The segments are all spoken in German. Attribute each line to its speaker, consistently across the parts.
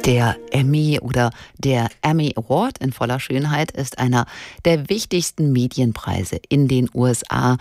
Speaker 1: Der Emmy oder der Emmy Award in voller Schönheit ist einer der wichtigsten Medienpreise in den USA.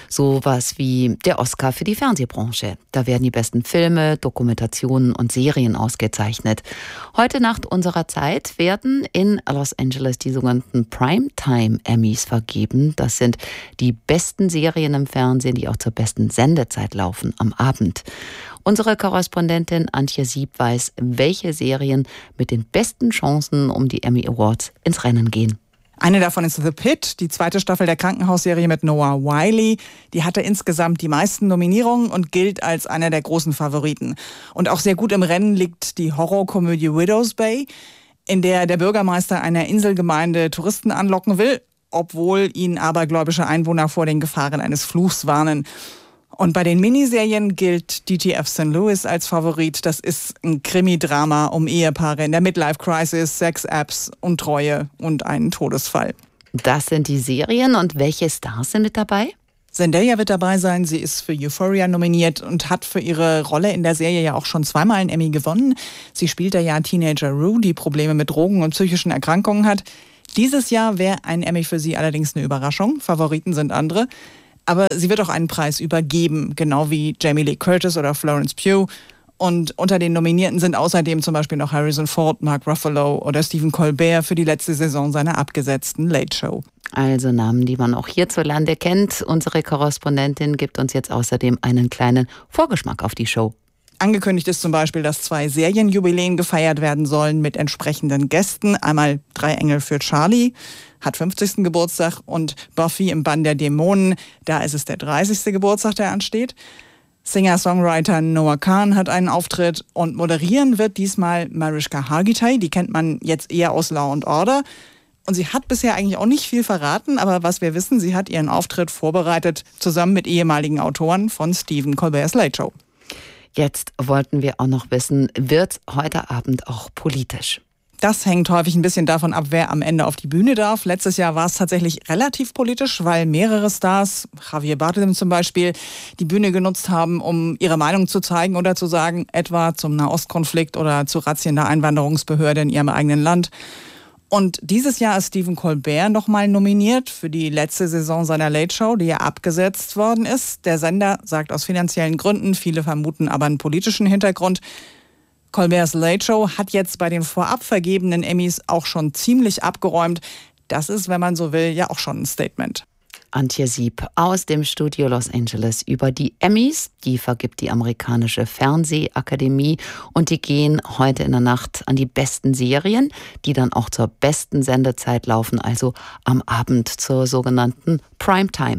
Speaker 1: Sowas wie der Oscar für die Fernsehbranche. Da werden die besten Filme, Dokumentationen und Serien ausgezeichnet. Heute Nacht unserer Zeit werden in Los Angeles die sogenannten Primetime Emmys vergeben. Das sind die besten Serien im Fernsehen, die auch zur besten Sendezeit laufen am Abend. Unsere Korrespondentin Antje Sieb weiß, welche Serien mit den besten Chancen um die Emmy Awards ins Rennen gehen.
Speaker 2: Eine davon ist The Pitt, die zweite Staffel der Krankenhausserie mit Noah Wyle. Die hatte insgesamt die meisten Nominierungen und gilt als einer der großen Favoriten. Und auch sehr gut im Rennen liegt die Horrorkomödie Widow's Bay, in der der Bürgermeister einer Inselgemeinde Touristen anlocken will, obwohl ihn abergläubische Einwohner vor den Gefahren eines Fluchs warnen. Und bei den Miniserien gilt DTF St. Louis als Favorit. Das ist ein Krimi-Drama um Ehepaare in der Midlife-Crisis, Sex-Apps, Untreue und einen Todesfall.
Speaker 1: Das sind die Serien. Und welche Stars sind mit dabei?
Speaker 2: Zendaya wird dabei sein. Sie ist für Euphoria nominiert und hat für ihre Rolle in der Serie ja auch schon zweimal einen Emmy gewonnen. Sie spielt da ja Teenager Rue, die Probleme mit Drogen und psychischen Erkrankungen hat. Dieses Jahr wäre ein Emmy für sie allerdings eine Überraschung. Favoriten sind andere. Aber sie wird auch einen Preis übergeben, genau wie Jamie Lee Curtis oder Florence Pugh. Und unter den Nominierten sind außerdem zum Beispiel noch Harrison Ford, Mark Ruffalo oder Stephen Colbert für die letzte Saison seiner abgesetzten Late Show.
Speaker 1: Also Namen, die man auch hierzulande kennt. Unsere Korrespondentin gibt uns jetzt außerdem einen kleinen Vorgeschmack auf die Show.
Speaker 2: Angekündigt ist zum Beispiel, dass 2 Serienjubiläen gefeiert werden sollen mit entsprechenden Gästen. Einmal 3 Engel für Charlie, hat 50. Geburtstag, und Buffy im Bann der Dämonen, da ist es der 30. Geburtstag, der ansteht. Singer-Songwriter Noah Kahan hat einen Auftritt und moderieren wird diesmal Mariska Hargitay. Die kennt man jetzt eher aus Law & Order. Und sie hat bisher eigentlich auch nicht viel verraten, aber was wir wissen, sie hat ihren Auftritt vorbereitet, zusammen mit ehemaligen Autoren von Stephen Colbert's Late Show.
Speaker 1: Jetzt wollten wir auch noch wissen, wird heute Abend auch politisch?
Speaker 2: Das hängt häufig ein bisschen davon ab, wer am Ende auf die Bühne darf. Letztes Jahr war es tatsächlich relativ politisch, weil mehrere Stars, Javier Bardem zum Beispiel, die Bühne genutzt haben, um ihre Meinung zu zeigen oder zu sagen, etwa zum Nahostkonflikt oder zu Razzien der Einwanderungsbehörde in ihrem eigenen Land. Und dieses Jahr ist Stephen Colbert nochmal nominiert für die letzte Saison seiner Late Show, die ja abgesetzt worden ist. Der Sender sagt aus finanziellen Gründen, viele vermuten aber einen politischen Hintergrund. Colbert's Late Show hat jetzt bei den vorab vergebenen Emmys auch schon ziemlich abgeräumt. Das ist, wenn man so will, ja auch schon ein Statement.
Speaker 1: Antje Sieb aus dem Studio Los Angeles über die Emmys. Die vergibt die amerikanische Fernsehakademie und die gehen heute in der Nacht an die besten Serien, die dann auch zur besten Sendezeit laufen, also am Abend zur sogenannten Primetime.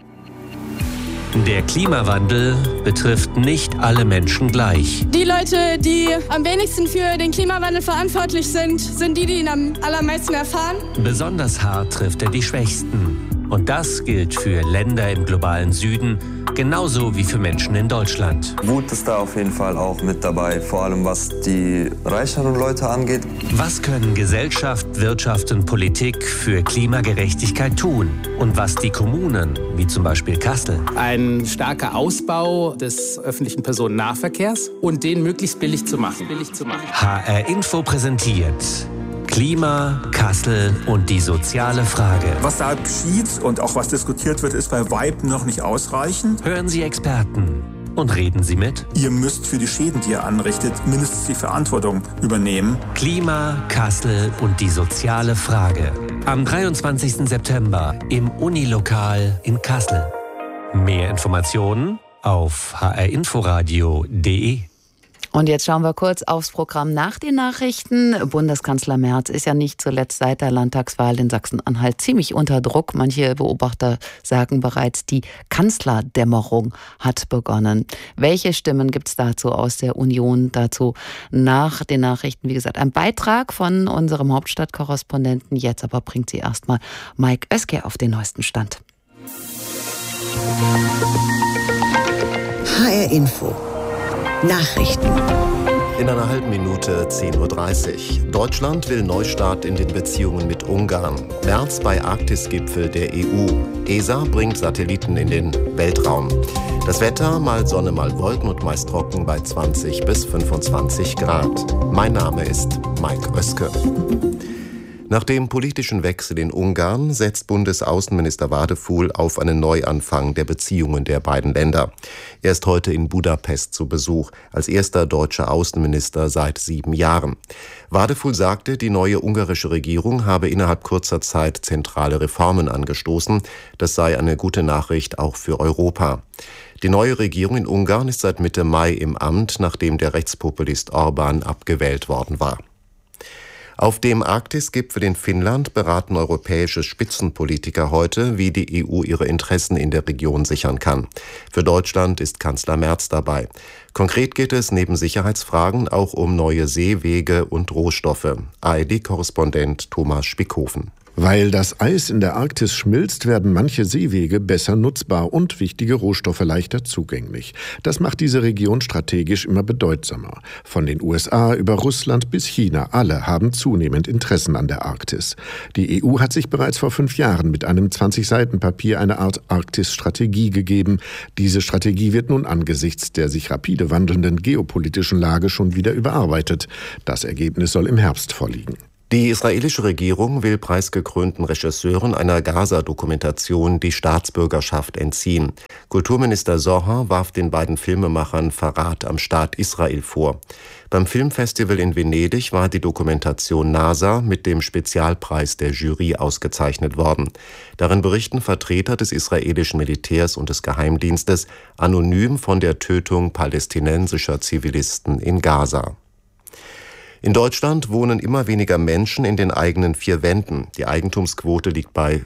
Speaker 3: Der Klimawandel betrifft nicht alle Menschen gleich.
Speaker 4: Die Leute, die am wenigsten für den Klimawandel verantwortlich sind, sind die, die ihn am allermeisten erfahren.
Speaker 3: Besonders hart trifft er die Schwächsten. Und das gilt für Länder im globalen Süden, genauso wie für Menschen in Deutschland.
Speaker 5: Wut ist da auf jeden Fall auch mit dabei, vor allem was die reicheren Leute angeht.
Speaker 3: Was können Gesellschaft, Wirtschaft und Politik für Klimagerechtigkeit tun? Und was die Kommunen, wie zum Beispiel Kassel?
Speaker 6: Ein starker Ausbau des öffentlichen Personennahverkehrs und den möglichst billig zu machen.
Speaker 3: HR Info präsentiert Klima, Kassel und die soziale Frage.
Speaker 7: Was da geschieht und auch was diskutiert wird, ist bei weitem noch nicht ausreichend.
Speaker 3: Hören Sie Experten und reden Sie mit.
Speaker 7: Ihr müsst für die Schäden, die ihr anrichtet, mindestens die Verantwortung übernehmen.
Speaker 3: Klima, Kassel und die soziale Frage. Am 23. September im Unilokal in Kassel. Mehr Informationen auf hrinforadio.de.
Speaker 1: Und jetzt schauen wir kurz aufs Programm nach den Nachrichten. Bundeskanzler Merz ist ja nicht zuletzt seit der Landtagswahl in Sachsen-Anhalt ziemlich unter Druck. Manche Beobachter sagen bereits, die Kanzlerdämmerung hat begonnen. Welche Stimmen gibt es dazu aus der Union? Dazu nach den Nachrichten, wie gesagt, ein Beitrag von unserem Hauptstadtkorrespondenten. Jetzt aber bringt sie erstmal Mike Oeske auf den neuesten Stand.
Speaker 8: HR Info Nachrichten. In einer halben Minute 10:30 Uhr. Deutschland will Neustart in den Beziehungen mit Ungarn. März bei Arktisgipfel der EU. ESA bringt Satelliten in den Weltraum. Das Wetter, mal Sonne, mal Wolken und meist trocken bei 20 bis 25 Grad. Mein Name ist Mike Oeske. Nach dem politischen Wechsel in Ungarn setzt Bundesaußenminister Wadefuhl auf einen Neuanfang der Beziehungen der beiden Länder. Er ist heute in Budapest zu Besuch, als erster deutscher Außenminister seit 7 Jahren. Wadefuhl sagte, die neue ungarische Regierung habe innerhalb kurzer Zeit zentrale Reformen angestoßen. Das sei eine gute Nachricht auch für Europa. Die neue Regierung in Ungarn ist seit Mitte Mai im Amt, nachdem der Rechtspopulist Orbán abgewählt worden war. Auf dem Arktisgipfel in Finnland beraten europäische Spitzenpolitiker heute, wie die EU ihre Interessen in der Region sichern kann. Für Deutschland ist Kanzler Merz dabei. Konkret geht es neben Sicherheitsfragen auch um neue Seewege und Rohstoffe. ARD-Korrespondent Thomas Spickhofen.
Speaker 9: Weil das Eis in der Arktis schmilzt, werden manche Seewege besser nutzbar und wichtige Rohstoffe leichter zugänglich. Das macht diese Region strategisch immer bedeutsamer. Von den USA über Russland bis China, alle haben zunehmend Interessen an der Arktis. Die EU hat sich bereits vor 5 Jahren mit einem 20-Seiten-Papier eine Art Arktis-Strategie gegeben. Diese Strategie wird nun angesichts der sich rapide wandelnden geopolitischen Lage schon wieder überarbeitet. Das Ergebnis soll im Herbst vorliegen.
Speaker 8: Die israelische Regierung will preisgekrönten Regisseuren einer Gaza-Dokumentation die Staatsbürgerschaft entziehen. Kulturminister Zohar warf den beiden Filmemachern Verrat am Staat Israel vor. Beim Filmfestival in Venedig war die Dokumentation NASA mit dem Spezialpreis der Jury ausgezeichnet worden. Darin berichten Vertreter des israelischen Militärs und des Geheimdienstes anonym von der Tötung palästinensischer Zivilisten in Gaza. In Deutschland wohnen immer weniger Menschen in den eigenen 4 Wänden. Die Eigentumsquote liegt bei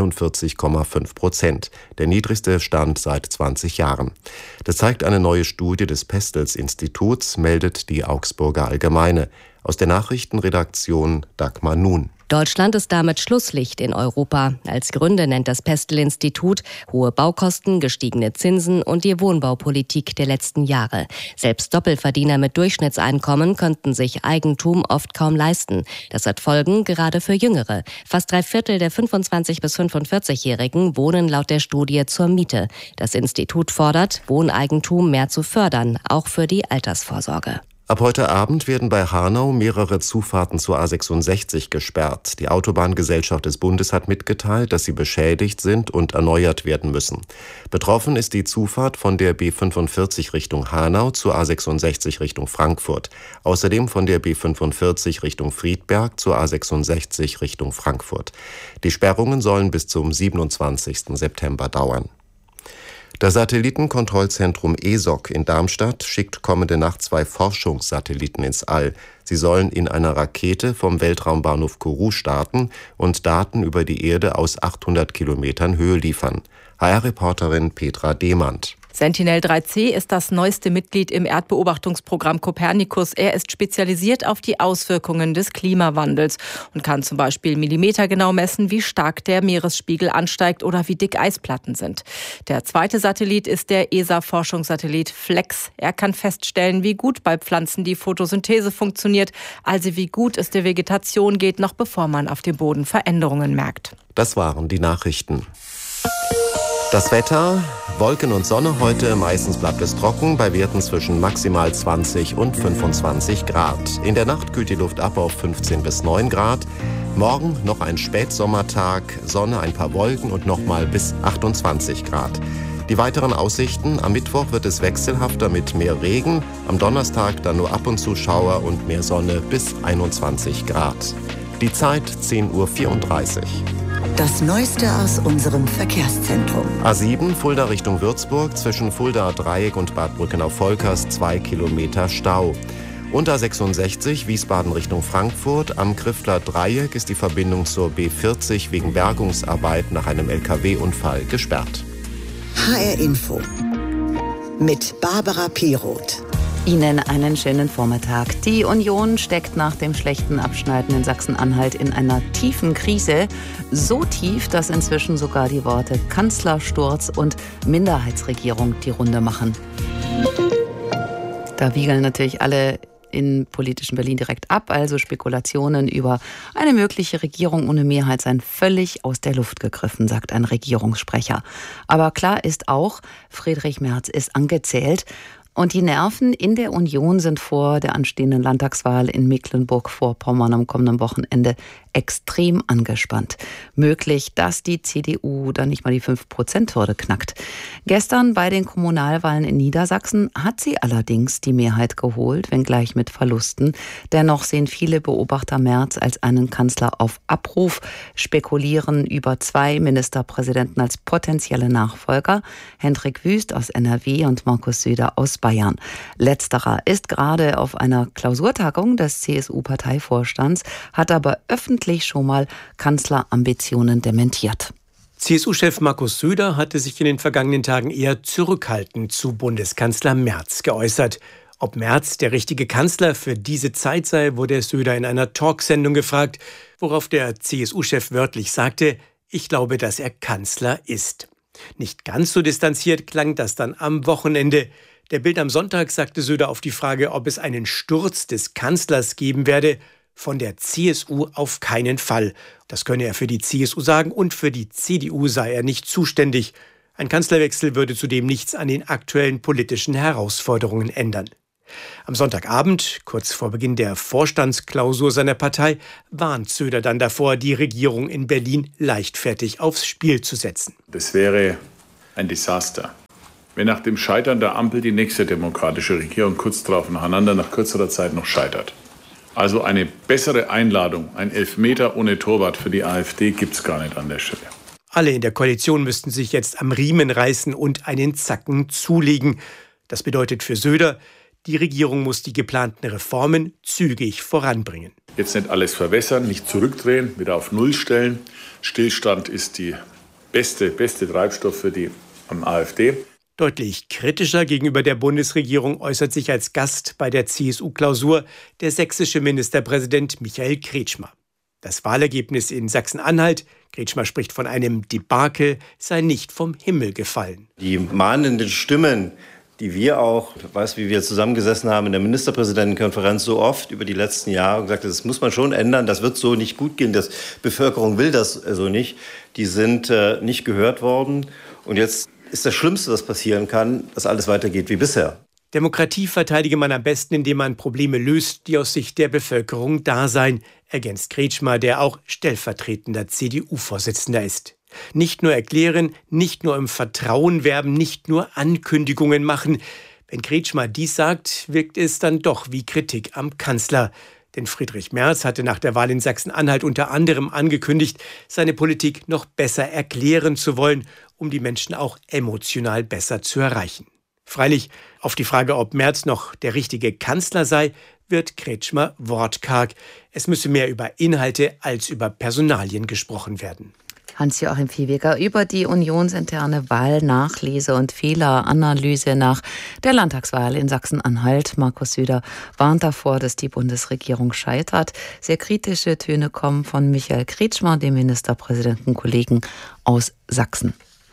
Speaker 8: 43,5%, der niedrigste Stand seit 20 Jahren. Das zeigt eine neue Studie des Pestels-Instituts, meldet die Augsburger Allgemeine. Aus der Nachrichtenredaktion Dagmar Nun.
Speaker 10: Deutschland ist damit Schlusslicht in Europa. Als Gründe nennt das Pestel-Institut hohe Baukosten, gestiegene Zinsen und die Wohnbaupolitik der letzten Jahre. Selbst Doppelverdiener mit Durchschnittseinkommen könnten sich Eigentum oft kaum leisten. Das hat Folgen gerade für Jüngere. Fast 3/4 der 25- bis 45-Jährigen wohnen laut der Studie zur Miete. Das Institut fordert, Wohneigentum mehr zu fördern, auch für die Altersvorsorge.
Speaker 8: Ab heute Abend werden bei Hanau mehrere Zufahrten zur A66 gesperrt. Die Autobahngesellschaft des Bundes hat mitgeteilt, dass sie beschädigt sind und erneuert werden müssen. Betroffen ist die Zufahrt von der B45 Richtung Hanau zur A66 Richtung Frankfurt. Außerdem von der B45 Richtung Friedberg zur A66 Richtung Frankfurt. Die Sperrungen sollen bis zum 27. September dauern. Das Satellitenkontrollzentrum ESOC in Darmstadt schickt kommende Nacht 2 Forschungssatelliten ins All. Sie sollen in einer Rakete vom Weltraumbahnhof Kourou starten und Daten über die Erde aus 800 Kilometern Höhe liefern. HR-Reporterin Petra Demand.
Speaker 11: Sentinel-3C ist das neueste Mitglied im Erdbeobachtungsprogramm Copernicus. Er ist spezialisiert auf die Auswirkungen des Klimawandels und kann zum Beispiel millimetergenau messen, wie stark der Meeresspiegel ansteigt oder wie dick Eisplatten sind. Der zweite Satellit ist der ESA-Forschungssatellit FLEX. Er kann feststellen, wie gut bei Pflanzen die Photosynthese funktioniert, also wie gut es der Vegetation geht, noch bevor man auf dem Boden Veränderungen merkt.
Speaker 8: Das waren die Nachrichten. Das Wetter, Wolken und Sonne heute, meistens bleibt es trocken, bei Werten zwischen maximal 20 und 25 Grad. In der Nacht kühlt die Luft ab auf 15 bis 9 Grad. Morgen noch ein Spätsommertag, Sonne, ein paar Wolken und nochmal bis 28 Grad. Die weiteren Aussichten: am Mittwoch wird es wechselhafter mit mehr Regen, am Donnerstag dann nur ab und zu Schauer und mehr Sonne bis 21 Grad. Die Zeit 10:34 Uhr.
Speaker 12: Das Neueste aus unserem Verkehrszentrum.
Speaker 8: A7 Fulda Richtung Würzburg, zwischen Fuldaer Dreieck und Bad Brückenau-Volkers 2 Kilometer Stau. Und A66 Wiesbaden Richtung Frankfurt, am Kriffler Dreieck ist die Verbindung zur B40 wegen Bergungsarbeit nach einem LKW-Unfall gesperrt.
Speaker 12: HR Info mit Barbara Piroth.
Speaker 1: Ihnen einen schönen Vormittag. Die Union steckt nach dem schlechten Abschneiden in Sachsen-Anhalt in einer tiefen Krise. So tief, dass inzwischen sogar die Worte Kanzlersturz und Minderheitsregierung die Runde machen. Da wiegeln natürlich alle in politischen Berlin direkt ab. Also Spekulationen über eine mögliche Regierung ohne Mehrheit seien völlig aus der Luft gegriffen, sagt ein Regierungssprecher. Aber klar ist auch, Friedrich Merz ist angezählt. Und die Nerven in der Union sind vor der anstehenden Landtagswahl in Mecklenburg-Vorpommern am kommenden Wochenende extrem angespannt. Möglich, dass die CDU dann nicht mal die 5%-Hürde knackt. Gestern bei den Kommunalwahlen in Niedersachsen hat sie allerdings die Mehrheit geholt, wenngleich mit Verlusten. Dennoch sehen viele Beobachter Merz als einen Kanzler auf Abruf, spekulieren über 2 Ministerpräsidenten als potenzielle Nachfolger, Hendrik Wüst aus NRW und Markus Söder aus Bayern. Letzterer ist gerade auf einer Klausurtagung des CSU-Parteivorstands, hat aber öffentlich schon mal Kanzlerambitionen dementiert.
Speaker 13: CSU-Chef Markus Söder hatte sich in den vergangenen Tagen eher zurückhaltend zu Bundeskanzler Merz geäußert. Ob Merz der richtige Kanzler für diese Zeit sei, wurde Söder in einer Talksendung gefragt, worauf der CSU-Chef wörtlich sagte, ich glaube, dass er Kanzler ist. Nicht ganz so distanziert klang das dann am Wochenende. Der Bild am Sonntag sagte Söder auf die Frage, ob es einen Sturz des Kanzlers geben werde, von der CSU auf keinen Fall. Das könne er für die CSU sagen und für die CDU sei er nicht zuständig. Ein Kanzlerwechsel würde zudem nichts an den aktuellen politischen Herausforderungen ändern. Am Sonntagabend, kurz vor Beginn der Vorstandsklausur seiner Partei, warnt Söder dann davor, die Regierung in Berlin leichtfertig aufs Spiel zu setzen.
Speaker 14: Das wäre ein Desaster, wenn nach dem Scheitern der Ampel die nächste demokratische Regierung kurz darauf nacheinander nach kürzerer Zeit noch scheitert. Also eine bessere Einladung, ein Elfmeter ohne Torwart für die AfD gibt es gar nicht an der Stelle.
Speaker 13: Alle in der Koalition müssten sich jetzt am Riemen reißen und einen Zacken zulegen. Das bedeutet für Söder, die Regierung muss die geplanten Reformen zügig voranbringen.
Speaker 14: Jetzt nicht alles verwässern, nicht zurückdrehen, wieder auf Null stellen. Stillstand ist die beste Treibstoff für die AfD.
Speaker 13: Deutlich kritischer gegenüber der Bundesregierung äußert sich als Gast bei der CSU-Klausur der sächsische Ministerpräsident Michael Kretschmer. Das Wahlergebnis in Sachsen-Anhalt, Kretschmer spricht von einem Debakel, sei nicht vom Himmel gefallen.
Speaker 15: Die mahnenden Stimmen, die wir auch, ich weiß, wie wir zusammengesessen haben in der Ministerpräsidentenkonferenz so oft über die letzten Jahre und gesagt, das muss man schon ändern, das wird so nicht gut gehen, die Bevölkerung will das so nicht, die sind nicht gehört worden. Und jetzt ist das Schlimmste, was passieren kann, dass alles weitergeht wie bisher.
Speaker 13: Demokratie verteidige man am besten, indem man Probleme löst, die aus Sicht der Bevölkerung da seien, ergänzt Kretschmer, der auch stellvertretender CDU-Vorsitzender ist. Nicht nur erklären, nicht nur im Vertrauen werben, nicht nur Ankündigungen machen. Wenn Kretschmer dies sagt, wirkt es dann doch wie Kritik am Kanzler. Denn Friedrich Merz hatte nach der Wahl in Sachsen-Anhalt unter anderem angekündigt, seine Politik noch besser erklären zu wollen, um die Menschen auch emotional besser zu erreichen. Freilich, auf die Frage, ob Merz noch der richtige Kanzler sei, wird Kretschmer wortkarg. Es müsse mehr über Inhalte als über Personalien gesprochen werden.
Speaker 1: Hans-Joachim Viehweger über die unionsinterne Wahlnachlese und Fehleranalyse nach der Landtagswahl in Sachsen-Anhalt. Markus Söder warnt davor, dass die Bundesregierung scheitert. Sehr kritische Töne kommen von Michael Kretschmer, dem Ministerpräsidentenkollegen aus Sachsen.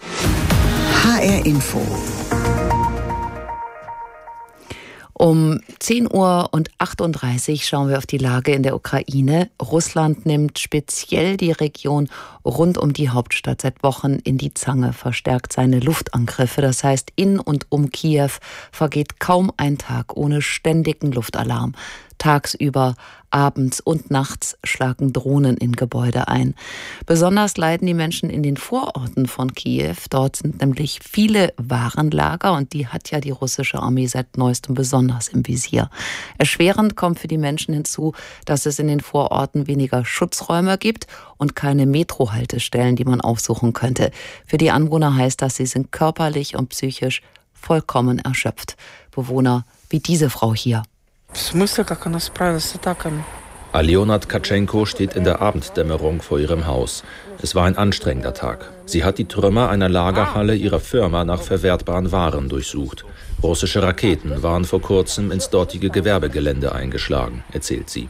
Speaker 12: HR Info.
Speaker 1: Um 10:38 Uhr schauen wir auf die Lage in der Ukraine. Russland nimmt speziell die Region rund um die Hauptstadt seit Wochen in die Zange, verstärkt seine Luftangriffe. Das heißt, in und um Kiew vergeht kaum ein Tag ohne ständigen Luftalarm. Tagsüber, abends und nachts schlagen Drohnen in Gebäude ein. Besonders leiden die Menschen in den Vororten von Kiew. Dort sind nämlich viele Warenlager und die hat ja die russische Armee seit neuestem besonders im Visier. Erschwerend kommt für die Menschen hinzu, dass es in den Vororten weniger Schutzräume gibt und keine Metrohaltestellen, die man aufsuchen könnte. Für die Anwohner heißt das, sie sind körperlich und psychisch vollkommen erschöpft. Bewohner wie diese Frau hier.
Speaker 16: Aliona Tkatschenko steht in der Abenddämmerung vor ihrem Haus. Es war ein anstrengender Tag. Sie hat die Trümmer einer Lagerhalle ihrer Firma nach verwertbaren Waren durchsucht. Russische Raketen waren vor kurzem ins dortige Gewerbegelände eingeschlagen, erzählt sie.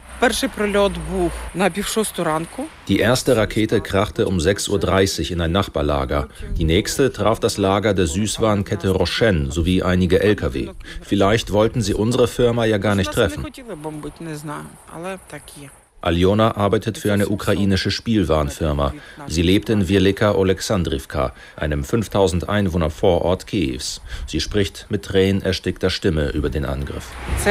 Speaker 16: Die erste Rakete krachte um 6:30 Uhr in ein Nachbarlager. Die nächste traf das Lager der Süßwarenkette Roschen sowie einige Lkw. Vielleicht wollten sie unsere Firma ja gar nicht treffen. Aljona arbeitet für eine ukrainische Spielwarenfirma. Sie lebt in Wielika Oleksandrivka, einem 5000 Einwohner Vorort Kiews. Sie spricht mit tränenerstickter Stimme über den Angriff.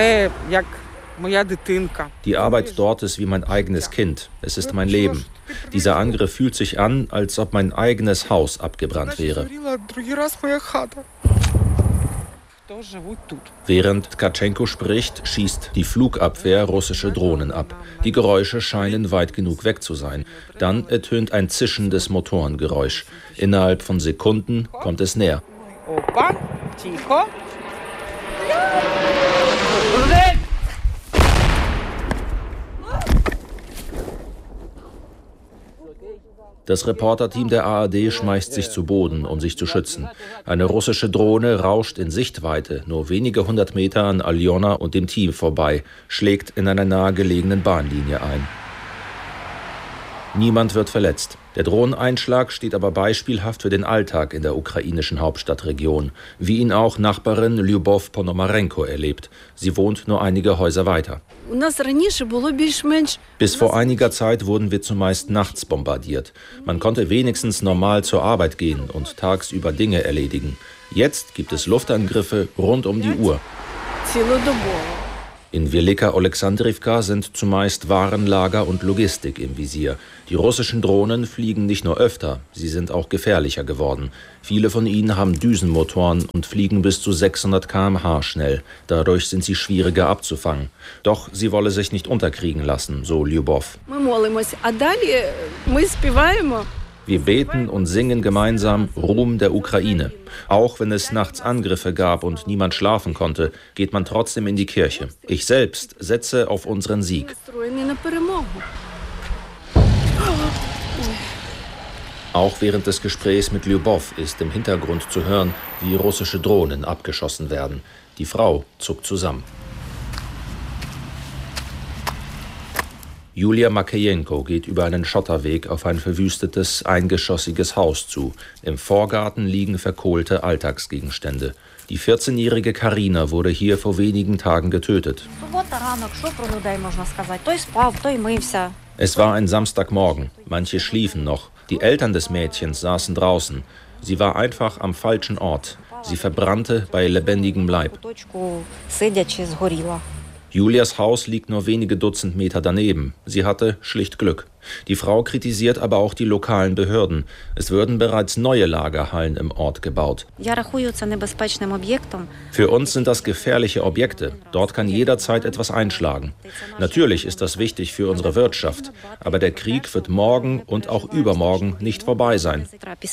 Speaker 16: Die Arbeit dort ist wie mein eigenes Kind. Es ist mein Leben. Dieser Angriff fühlt sich an, als ob mein eigenes Haus abgebrannt wäre. Während Tkatschenko spricht, schießt die Flugabwehr russische Drohnen ab. Die Geräusche scheinen weit genug weg zu sein. Dann ertönt ein zischendes Motorengeräusch. Innerhalb von Sekunden kommt es näher. Das Reporterteam der ARD schmeißt sich zu Boden, um sich zu schützen. Eine russische Drohne rauscht in Sichtweite nur wenige 100 Meter an Aljona und dem Team vorbei, schlägt in einer nahegelegenen Bahnlinie ein. Niemand wird verletzt. Der Drohneneinschlag steht aber beispielhaft für den Alltag in der ukrainischen Hauptstadtregion, wie ihn auch Nachbarin Lyubov Ponomarenko erlebt. Sie wohnt nur einige Häuser weiter. Bis vor einiger Zeit wurden wir zumeist nachts bombardiert. Man konnte wenigstens normal zur Arbeit gehen und tagsüber Dinge erledigen. Jetzt gibt es Luftangriffe rund um die Uhr. In Wielika Oleksandrivka sind zumeist Warenlager und Logistik im Visier. Die russischen Drohnen fliegen nicht nur öfter, sie sind auch gefährlicher geworden. Viele von ihnen haben Düsenmotoren und fliegen bis zu 600 km/h schnell. Dadurch sind sie schwieriger abzufangen. Doch sie wolle sich nicht unterkriegen lassen, so Lyubov. Wir beten und singen gemeinsam Ruhm der Ukraine. Auch wenn es nachts Angriffe gab und niemand schlafen konnte, geht man trotzdem in die Kirche. Ich selbst setze auf unseren Sieg. Auch während des Gesprächs mit Lyubov ist im Hintergrund zu hören, wie russische Drohnen abgeschossen werden. Die Frau zuckt zusammen. Julia Makejenko geht über einen Schotterweg auf ein verwüstetes, eingeschossiges Haus zu. Im Vorgarten liegen verkohlte Alltagsgegenstände. Die 14-jährige Karina wurde hier vor wenigen Tagen getötet. Es war ein Samstagmorgen. Manche schliefen noch. Die Eltern des Mädchens saßen draußen. Sie war einfach am falschen Ort. Sie verbrannte bei lebendigem Leib. Julias Haus liegt nur wenige Dutzend Meter daneben. Sie hatte schlicht Glück. Die Frau kritisiert aber auch die lokalen Behörden. Es würden bereits neue Lagerhallen im Ort gebaut. Für uns sind das gefährliche Objekte. Dort kann jederzeit etwas einschlagen. Natürlich ist das wichtig für unsere Wirtschaft. Aber der Krieg wird morgen und auch übermorgen nicht vorbei sein.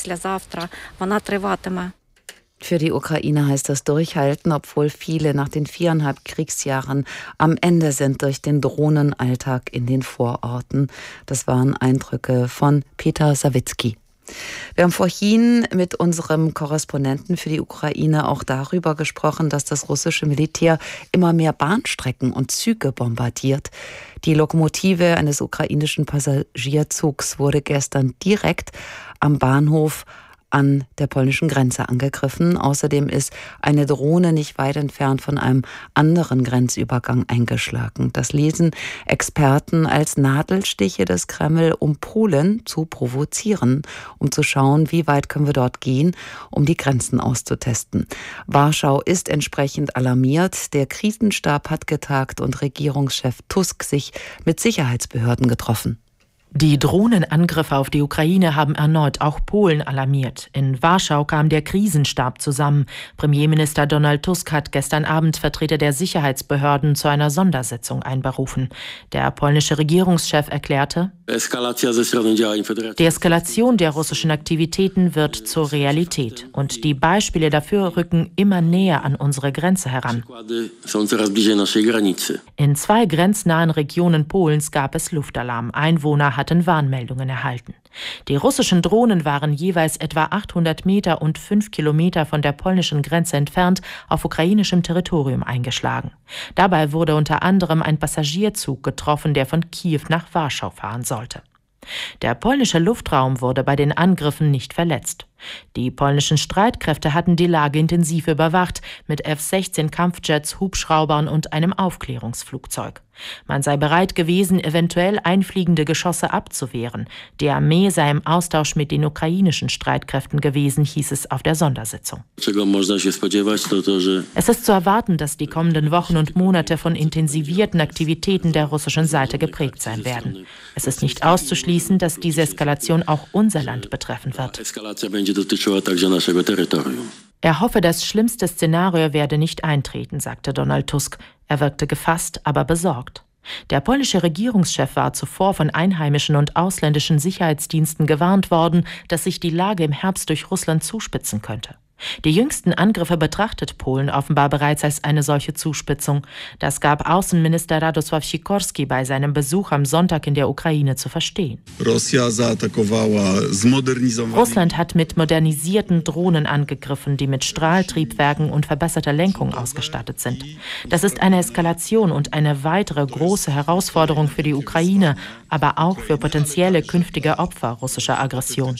Speaker 1: Für die Ukraine heißt das Durchhalten, obwohl viele nach den 4,5 Kriegsjahren am Ende sind durch den Drohnenalltag in den Vororten. Das waren Eindrücke von Peter Sawicki. Wir haben vorhin mit unserem Korrespondenten für die Ukraine auch darüber gesprochen, dass das russische Militär immer mehr Bahnstrecken und Züge bombardiert. Die Lokomotive eines ukrainischen Passagierzugs wurde gestern direkt am Bahnhof an der polnischen Grenze angegriffen. Außerdem ist eine Drohne nicht weit entfernt von einem anderen Grenzübergang eingeschlagen. Das lesen Experten als Nadelstiche des Kreml, um Polen zu provozieren, um zu schauen, wie weit können wir dort gehen, um die Grenzen auszutesten. Warschau ist entsprechend alarmiert. Der Krisenstab hat getagt und Regierungschef Tusk sich mit Sicherheitsbehörden getroffen.
Speaker 17: Die Drohnenangriffe auf die Ukraine haben erneut auch Polen alarmiert. In Warschau kam der Krisenstab zusammen. Premierminister Donald Tusk hat gestern Abend Vertreter der Sicherheitsbehörden zu einer Sondersitzung einberufen. Der polnische Regierungschef erklärte: Die Eskalation der russischen Aktivitäten wird zur Realität. Und die Beispiele dafür rücken immer näher an unsere Grenze heran. In 2 grenznahen Regionen Polens gab es Luftalarm. Einwohner hatten Warnmeldungen erhalten. Die russischen Drohnen waren jeweils etwa 800 Meter und 5 Kilometer von der polnischen Grenze entfernt auf ukrainischem Territorium eingeschlagen. Dabei wurde unter anderem ein Passagierzug getroffen, der von Kiew nach Warschau fahren sollte. Der polnische Luftraum wurde bei den Angriffen nicht verletzt. Die polnischen Streitkräfte hatten die Lage intensiv überwacht, mit F-16 Kampfjets, Hubschraubern und einem Aufklärungsflugzeug. Man sei bereit gewesen, eventuell einfliegende Geschosse abzuwehren. Die Armee sei im Austausch mit den ukrainischen Streitkräften gewesen, hieß es auf der Sondersitzung. Es ist zu erwarten, dass die kommenden Wochen und Monate von intensivierten Aktivitäten der russischen Seite geprägt sein werden. Es ist nicht auszuschließen, dass diese Eskalation auch unser Land betreffen wird. Er hoffe, das schlimmste Szenario werde nicht eintreten, sagte Donald Tusk. Er wirkte gefasst, aber besorgt. Der polnische Regierungschef war zuvor von einheimischen und ausländischen Sicherheitsdiensten gewarnt worden, dass sich die Lage im Herbst durch Russland zuspitzen könnte. Die jüngsten Angriffe betrachtet Polen offenbar bereits als eine solche Zuspitzung. Das gab Außenminister Radosław Sikorski bei seinem Besuch am Sonntag in der Ukraine zu verstehen. Russland hat mit modernisierten Drohnen angegriffen, die mit Strahltriebwerken und verbesserter Lenkung ausgestattet sind. Das ist eine Eskalation und eine weitere große Herausforderung für die Ukraine, aber auch für potenzielle künftige Opfer russischer Aggression.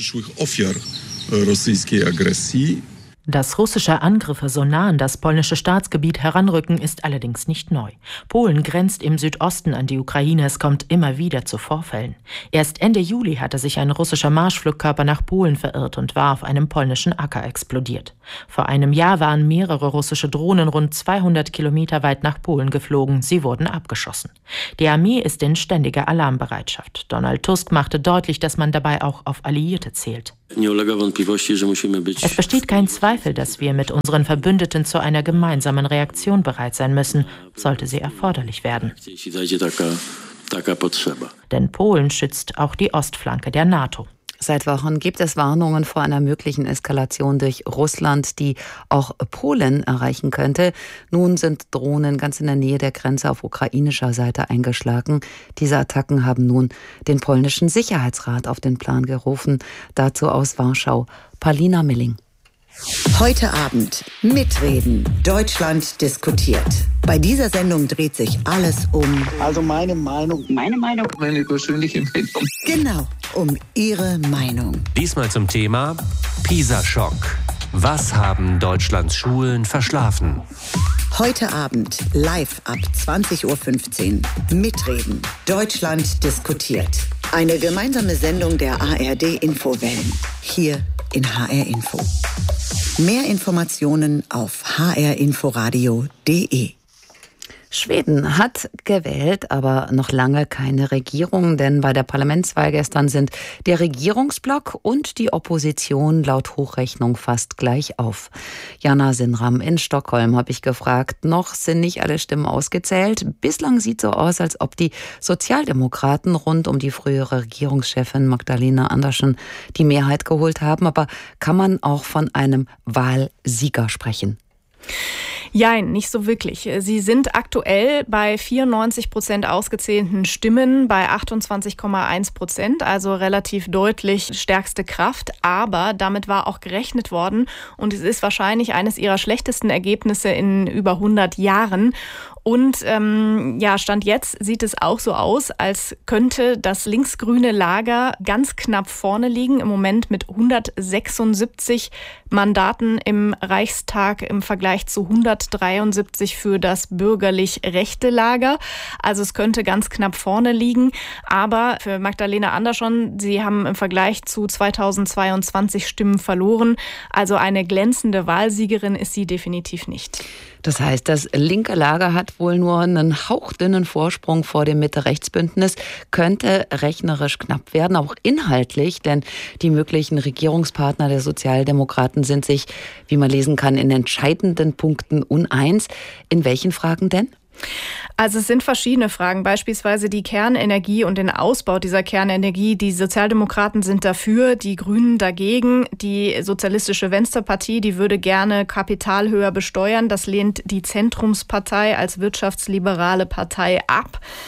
Speaker 17: Dass russische Angriffe so nah an das polnische Staatsgebiet heranrücken, ist allerdings nicht neu. Polen grenzt im Südosten an die Ukraine, es kommt immer wieder zu Vorfällen. Erst Ende Juli hatte sich ein russischer Marschflugkörper nach Polen verirrt und war auf einem polnischen Acker explodiert. Vor einem Jahr waren mehrere russische Drohnen rund 200 Kilometer weit nach Polen geflogen, sie wurden abgeschossen. Die Armee ist in ständiger Alarmbereitschaft. Donald Tusk machte deutlich, dass man dabei auch auf Alliierte zählt. Es besteht kein Zweifel, dass wir mit unseren Verbündeten zu einer gemeinsamen Reaktion bereit sein müssen, sollte sie erforderlich werden. Denn Polen schützt auch die Ostflanke der NATO.
Speaker 1: Seit Wochen gibt es Warnungen vor einer möglichen Eskalation durch Russland, die auch Polen erreichen könnte. Nun sind Drohnen ganz in der Nähe der Grenze auf ukrainischer Seite eingeschlagen. Diese Attacken haben nun den polnischen Sicherheitsrat auf den Plan gerufen. Dazu aus Warschau Paulina Milling.
Speaker 12: Heute Abend mitreden. Deutschland diskutiert. Bei dieser Sendung dreht sich alles um...
Speaker 18: Also meine Meinung. Meine persönliche Meinung.
Speaker 12: Genau, um Ihre Meinung.
Speaker 3: Diesmal zum Thema PISA-Schock. Was haben Deutschlands Schulen verschlafen?
Speaker 12: Heute Abend live ab 20:15 Uhr. Mitreden. Deutschland diskutiert. Eine gemeinsame Sendung der ARD-Infowellen. Hier in HR Info. Mehr Informationen auf hrinforadio.de.
Speaker 1: Schweden hat gewählt, aber noch lange keine Regierung, denn bei der Parlamentswahl gestern sind der Regierungsblock und die Opposition laut Hochrechnung fast gleich auf. Jana Sinram in Stockholm habe ich gefragt, noch sind nicht alle Stimmen ausgezählt. Bislang sieht so aus, als ob die Sozialdemokraten rund um die frühere Regierungschefin Magdalena Andersson die Mehrheit geholt haben, aber kann man auch von einem Wahlsieger sprechen?
Speaker 19: Jein, nicht so wirklich. Sie sind aktuell bei 94% ausgezählten Stimmen, bei 28,1%, also relativ deutlich stärkste Kraft. Aber damit war auch gerechnet worden und es ist wahrscheinlich eines ihrer schlechtesten Ergebnisse in über 100 Jahren. Und Stand jetzt sieht es auch so aus, als könnte das linksgrüne Lager ganz knapp vorne liegen, im Moment mit 176 Mandaten im Reichstag im Vergleich zu 173 für das bürgerlich-rechte Lager. Also es könnte ganz knapp vorne liegen. Aber für Magdalena Andersson, sie haben im Vergleich zu 2022 Stimmen verloren. Also eine glänzende Wahlsiegerin ist sie definitiv nicht.
Speaker 1: Das heißt, das linke Lager hat wohl nur einen hauchdünnen Vorsprung vor dem Mitte-Rechts-Bündnis, könnte rechnerisch knapp werden, auch inhaltlich, denn die möglichen Regierungspartner der Sozialdemokraten sind sich, wie man lesen kann, in entscheidenden Punkten uneins. In welchen Fragen denn?
Speaker 19: Also es sind verschiedene Fragen, beispielsweise die Kernenergie und den Ausbau dieser Kernenergie. Die Sozialdemokraten sind dafür, die Grünen dagegen. Die Sozialistische Venstrepartie, die würde gerne Kapital höher besteuern. Das lehnt die Zentrumspartei als wirtschaftsliberale Partei ab.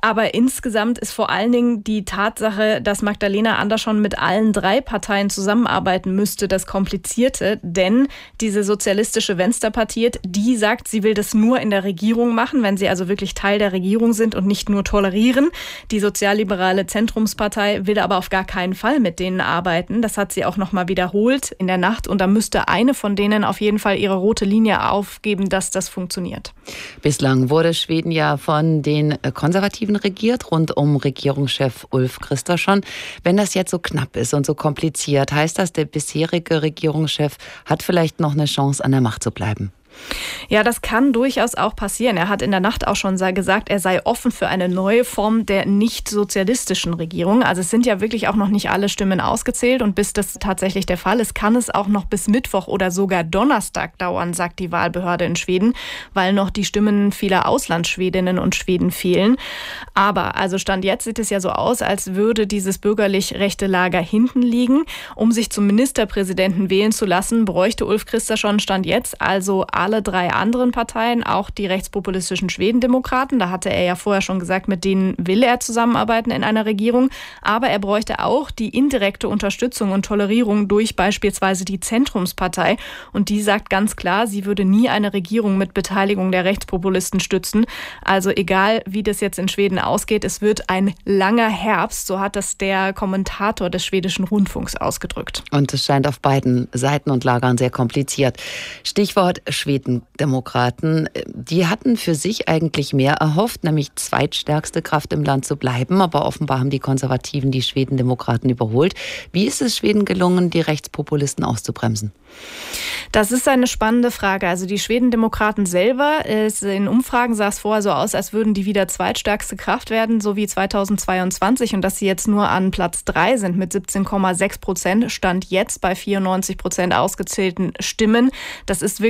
Speaker 19: Aber insgesamt ist vor allen Dingen die Tatsache, dass Magdalena Andersson mit allen 3 Parteien zusammenarbeiten müsste, das Komplizierte. Denn diese sozialistische Venstrepartie, die sagt, sie will das nur in der Regierung machen, wenn sie also wirklich Teil der Regierung sind und nicht nur tolerieren. Die sozialliberale Zentrumspartei will aber auf gar keinen Fall mit denen arbeiten. Das hat sie auch nochmal wiederholt in der Nacht. Und da müsste eine von denen auf jeden Fall ihre rote Linie aufgeben, dass das funktioniert.
Speaker 1: Bislang wurde Schweden ja von den Konservativen regiert, rund um Regierungschef Ulf Kristersson. Wenn das jetzt so knapp ist und so kompliziert, heißt das, der bisherige Regierungschef hat vielleicht noch eine Chance, an der Macht zu bleiben?
Speaker 19: Ja, das kann durchaus auch passieren. Er hat in der Nacht auch schon gesagt, er sei offen für eine neue Form der nicht-sozialistischen Regierung. Also es sind ja wirklich auch noch nicht alle Stimmen ausgezählt und bis das tatsächlich der Fall ist, kann es auch noch bis Mittwoch oder sogar Donnerstag dauern, sagt die Wahlbehörde in Schweden, weil noch die Stimmen vieler Auslandsschwedinnen und Schweden fehlen. Aber also Stand jetzt sieht es ja so aus, als würde dieses bürgerlich-rechte Lager hinten liegen. Um sich zum Ministerpräsidenten wählen zu lassen, bräuchte Ulf Kristersson Stand jetzt also alle 3 anderen Parteien, auch die rechtspopulistischen Schwedendemokraten. Da hatte er ja vorher schon gesagt, mit denen will er zusammenarbeiten in einer Regierung. Aber er bräuchte auch die indirekte Unterstützung und Tolerierung durch beispielsweise die Zentrumspartei. Und die sagt ganz klar, sie würde nie eine Regierung mit Beteiligung der Rechtspopulisten stützen. Also egal, wie das jetzt in Schweden ausgeht, es wird ein langer Herbst. So hat das der Kommentator des schwedischen Rundfunks ausgedrückt.
Speaker 1: Und es scheint auf beiden Seiten und Lagern sehr kompliziert. Stichwort Schwedendemokraten, die hatten für sich eigentlich mehr erhofft, nämlich zweitstärkste Kraft im Land zu bleiben. Aber offenbar haben die Konservativen die Schwedendemokraten überholt. Wie ist es Schweden gelungen, die Rechtspopulisten auszubremsen?
Speaker 19: Das ist eine spannende Frage. Also die Schwedendemokraten selber, in Umfragen sah es vorher so aus, als würden die wieder zweitstärkste Kraft werden, so wie 2022. Und dass sie jetzt nur an Platz 3 sind mit 17,6%, stand jetzt bei 94% ausgezählten Stimmen. Das ist wirklich